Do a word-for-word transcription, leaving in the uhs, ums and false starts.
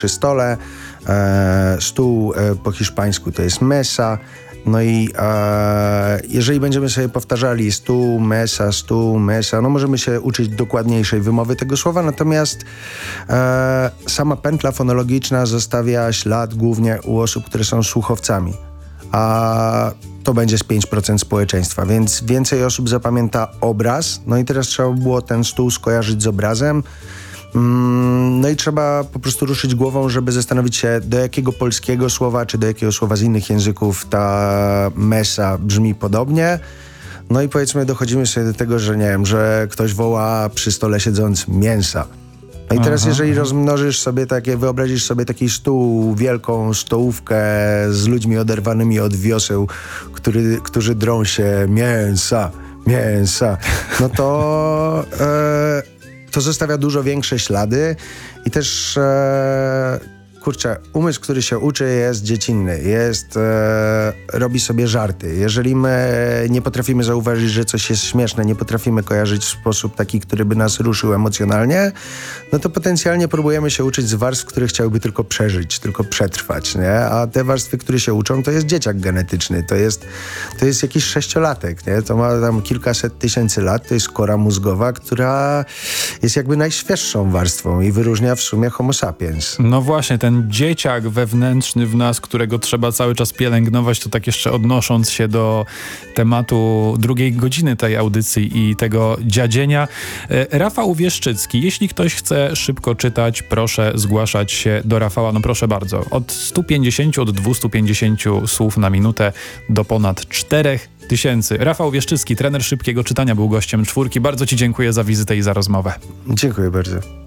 przy stole. E, stół e, po hiszpańsku to jest mesa. No i e, jeżeli będziemy sobie powtarzali stół, mesa, stół, mesa, no możemy się uczyć dokładniejszej wymowy tego słowa, natomiast e, sama pętla fonologiczna zostawia ślad głównie u osób, które są słuchowcami, a to będzie z pięć procent społeczeństwa, więc więcej osób zapamięta obraz, no i teraz trzeba było ten stół skojarzyć z obrazem. No i trzeba po prostu ruszyć głową, żeby zastanowić się, do jakiego polskiego słowa, czy do jakiego słowa z innych języków ta mesa brzmi podobnie. No i powiedzmy dochodzimy sobie do tego, że nie wiem, że ktoś woła przy stole siedząc mięsa. No i teraz Aha, jeżeli aha. rozmnożysz sobie takie, wyobrazisz sobie taki stół, wielką stołówkę z ludźmi oderwanymi od wioseł, który, którzy drą się mięsa, mięsa, no to... E, to zostawia dużo większe ślady i też, e, kurczę, umysł, który się uczy, jest dziecinny, jest, e, robi sobie żarty. Jeżeli my nie potrafimy zauważyć, że coś jest śmieszne, nie potrafimy kojarzyć w sposób taki, który by nas ruszył emocjonalnie, no to potencjalnie próbujemy się uczyć z warstw, które chciałyby tylko przeżyć, tylko przetrwać, nie? A te warstwy, które się uczą, to jest dzieciak genetyczny, to jest, to jest jakiś sześciolatek, nie? To ma tam kilkaset tysięcy lat, to jest kora mózgowa, która jest jakby najświeższą warstwą i wyróżnia w sumie homo sapiens. No właśnie, ten dzieciak wewnętrzny w nas, którego trzeba cały czas pielęgnować, to tak jeszcze odnosząc się do tematu drugiej godziny tej audycji i tego dziadzienia. E, Rafał Wieszczycki, jeśli ktoś chce szybko czytać, proszę zgłaszać się do Rafała, no proszę bardzo. Od stu pięćdziesięciu, od dwustu pięćdziesięciu słów na minutę do ponad czterech tysięcy. Rafał Wieszczycki, trener szybkiego czytania, był gościem Czwórki. Bardzo Ci dziękuję za wizytę i za rozmowę. Dziękuję bardzo.